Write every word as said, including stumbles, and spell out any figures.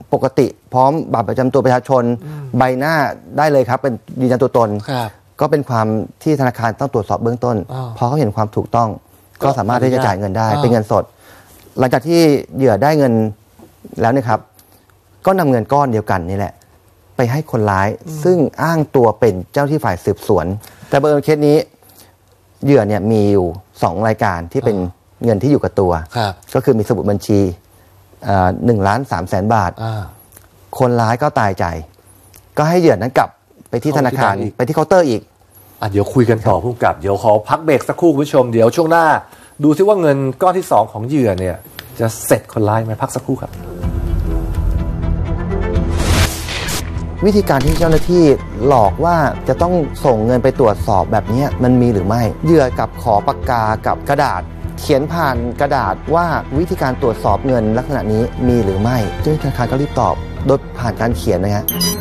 ปกติพร้อมบัตรประจำตัวประชาชนใบหน้าได้เลยครับเป็นยืนยันตัวตนก็เป็นความที่ธนาคารต้องตรวจสอบเบื้องต้นพอเขาเห็นความถูกต้องก็สามารถที่จะจ่ายเงินได้เป็นเงินสดหลังจากที่เหยื่อได้เงินแล้วเนี่ยครับก็นำเงินก้อนเดียวกันนี่แหละไปให้คนร้ายซึ่งอ้างตัวเป็นเจ้าที่ฝ่ายสืบสวนแต่บังเอิญเคสนี้เหยื่อเนี่ยมีอยู่สองรายการที่เป็นเงินที่อยู่กับตัวก็คือมีสมุดบัญชีหนึ่งล้านสามแสนบาทคนร้ายก็ตายใจก็ให้เหยื่อนั้นกลับไปที่ธนาคารไปที่เคาน์เตอร์อีกอ่ะเดี๋ยวคุยกันต่อผู้กำกับเดี๋ยวขอพักเบรกสักครู่คุณผู้ชมเดี๋ยวช่วงหน้าดูซิว่าเงินก้อนที่สองของเหยื่อเนี่ยจะเสร็จคนร้ายไหมพักสักครู่ครับวิธีการที่เจ้าหน้าที่หลอกว่าจะต้องส่งเงินไปตรวจสอบแบบนี้มันมีหรือไม่เหยื่อกับขอปากกากับกระดาษเขียนผ่านกระดาษว่าวิธีการตรวจสอบเงินลักษณะนี้มีหรือไม่เจ้าหน้าที่ธนาคารก็รีบตอบโดยผ่านการเขียนนะฮะ